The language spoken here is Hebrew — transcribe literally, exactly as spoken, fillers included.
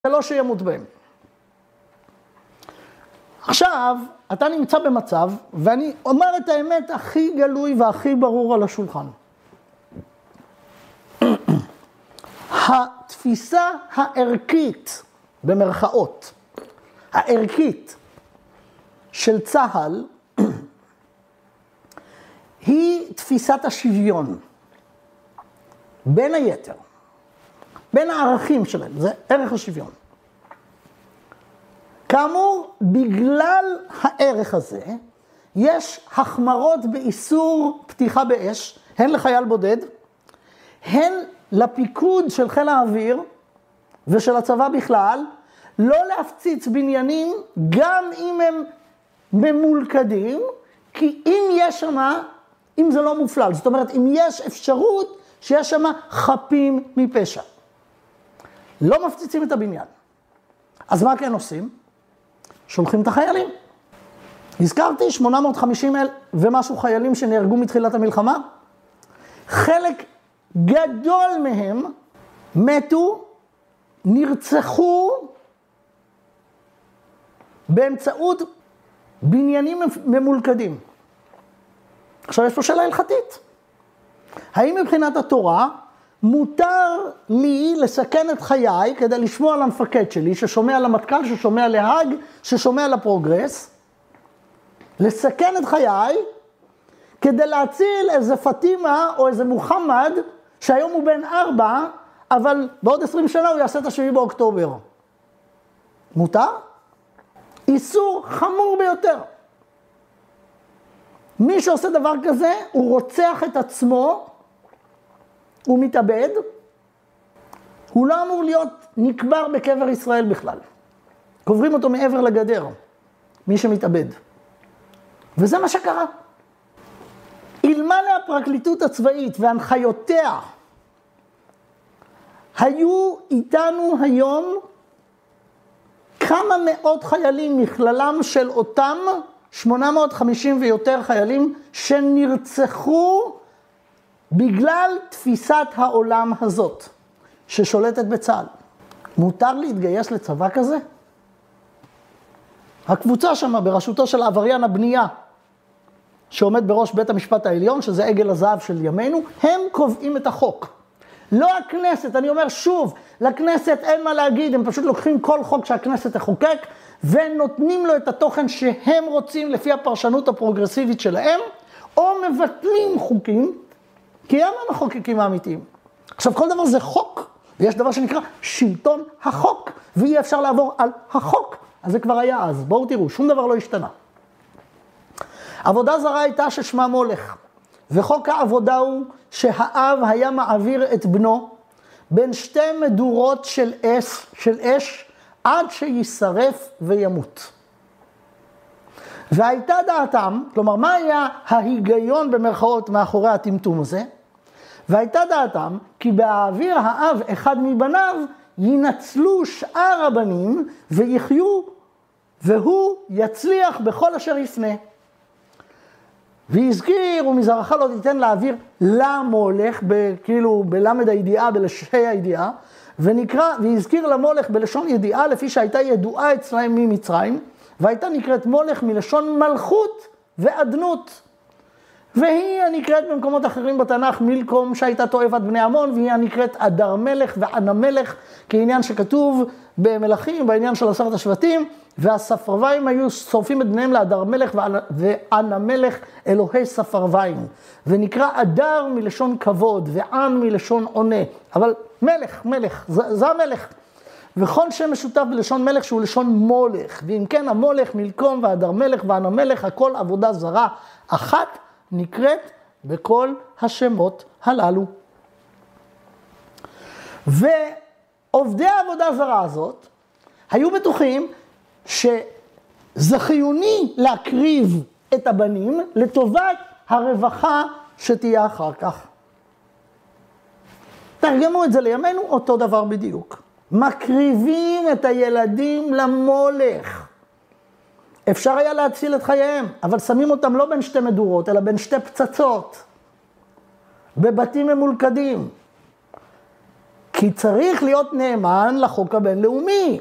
ולא שימות בהם. עכשיו, אתה נמצא במצב, ואני אומר את האמת הכי גלוי והכי ברור על השולחן. התפיסה הערכית, במרכאות, הערכית של צה"ל, היא תפיסת השוויון. בין היתר, בין הערכים שלהם, זה ערך השוויון. כאמור, בגלל הערך הזה, יש החמרות באיסור פתיחה באש, הן לחייל בודד, הן לפיקוד של חיל האוויר ושל הצבא בכלל, לא להפציץ בניינים גם אם הם ממולכדים, כי אם יש שמה, אם זה לא מופלל, זאת אומרת, אם יש אפשרות שיש שמה חפים מפשע. לא מפציצים את הבניין. אז מה כן עושים? שולחים את החיילים. הזכרתי שמונה מאות וחמישים אלף ומשהו חיילים שנהרגו מתחילת המלחמה. חלק גדול מהם מתו, נרצחו באמצעות בניינים ממולכדים. עכשיו יש פה שאלה הלכתית. האם מבחינת התורה מותר לי לסכן את חיי כדי לשמוע על המפקד שלי, ששומע על המטכ"ל, ששומע להאג, ששומע על הפרוגרס, לסכן את חיי כדי להציל איזה פטימה או איזה מוחמד, שהיום הוא בן ארבע, אבל בעוד עשרים שנה הוא יעשה את השביעי באוקטובר. מותר? איסור חמור ביותר. מי שעושה דבר כזה, הוא רוצח את עצמו, הוא מתאבד, הוא לא אמור להיות נקבר בקבר ישראל בכלל. קוברים אותו מעבר לגדר, מי שמתאבד. וזה מה שקרה. אלמלא הפרקליטות הצבאית והנחיותיה, היו איתנו היום כמה מאות חיילים מכללם של אותם שמונה מאות וחמישים ויותר חיילים שנרצחו בגלל תפיסת העולם הזאת ששולטת בצה"ל. מותר להתגייס לצבא כזה? הקבוצה שם בראשותו של עבריין הבנייה שעומד בראש בית המשפט העליון, שזה עגל הזהב של ימינו, הם קובעים את החוק. לא הכנסת, אני אומר שוב, לכנסת אין מה להגיד, הם פשוט לוקחים כל חוק שהכנסת תחוקק, ונותנים לו את התוכן שהם רוצים לפי הפרשנות הפרוגרסיבית שלהם, או מבטלים חוקים, כי הם המחוקקים האמיתיים. עכשיו, כל דבר זה חוק, ויש דבר שנקרא שלטון החוק, ואי אפשר לעבור על החוק. אז זה כבר היה אז, בואו תראו, שום דבר לא השתנה. עבודה זרה הייתה ששמה מולך, וחוק העבודה הוא שהאב היה מעביר את בנו בין שתי מדורות של אש, של אש עד שישרף וימות. והייתה דעתם, כלומר מה היה ההיגיון במרכאות מאחורי הטמטום הזה? והייתה דעתם כי באוויר האב אחד מבניו ינצלו שאר הבנים ויחיו, והוא יצליח בכל אשר יפנה. והזכיר, ומזרחה לא תיתן להעביר למולך, כאילו בלמד הידיעה, בלשי הידיעה, ונקרא, והזכיר למולך בלשון ידיעה, לפי שהייתה ידועה אצלהם ממצרים, והייתה נקראת מולך מלשון מלכות ועדנות. והיא הנקראת במקומות אחרים בתנ"ך מילקום שהייתה תועבת בני עמון, והיא הנקראת אדר מלך וענה מלך, כעניין שכתוב במלכים, בעניין של עשרת השבטים, והספרוויים היו שורפים את בניהם לאדר מלך וענה מלך, אלוהי ספרוויים. ונקרא אדר מלשון כבוד, וען מלשון עונה. אבל מלך, מלך, זה, זה המלך. וכל שם משותף בלשון מלך שהוא לשון מולך. ואם כן, המולך, מלקום ואדר מלך וענה מלך, הכל עבודה זרה אחת נקראת בכל השמות הללו. ועובדי העבודה זרה הזאת היו בטוחים שזה חיוני להקריב את הבנים לטובת הרווחה שתהיה אחר כך. תרגמו את זה לימינו, אותו דבר בדיוק. מקריבים את הילדים למולך. אפשר היה להציל את חייהם, אבל שמים אותם לא בין שתי מדורות, אלא בין שתי פצצות. בבתים ממולכדים. כי צריך להיות נאמן לחוק הבינלאומי.